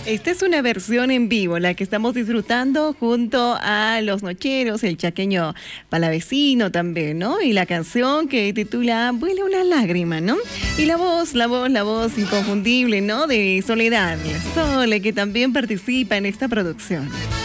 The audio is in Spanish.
Esta es una versión en vivo, la que estamos disfrutando junto a los nocheros, el chaqueño palavecino también, ¿no? Y la canción que titula Vuela una lágrima, ¿no? Y la voz inconfundible, ¿no? De Soledad Sole, que también participa en esta producción.